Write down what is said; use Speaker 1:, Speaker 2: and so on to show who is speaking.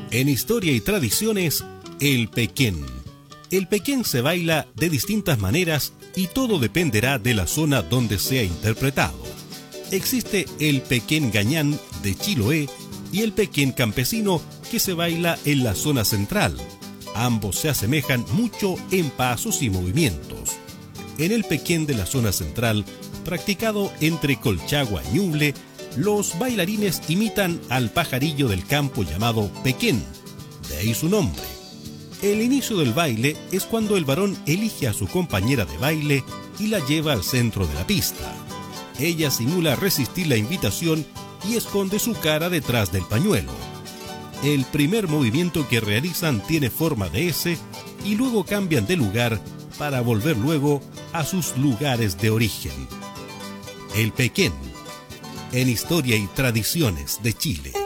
Speaker 1: En historia y tradiciones, el pequén. El pequén se baila de distintas maneras y todo dependerá de la zona donde sea interpretado. Existe el pequén gañán de Chiloé y el pequén campesino que se baila en la zona central. Ambos se asemejan mucho en pasos y movimientos. En el pequén de la zona central, practicado entre Colchagua y Ñuble, los bailarines imitan al pajarillo del campo llamado pequén, de ahí su nombre. El inicio del baile es cuando el varón elige a su compañera de baile y la lleva al centro de la pista. Ella simula resistir la invitación y esconde su cara detrás del pañuelo. El primer movimiento que realizan tiene forma de S y luego cambian de lugar para volver luego a sus lugares de origen. El pequén, en historia y tradiciones de Chile.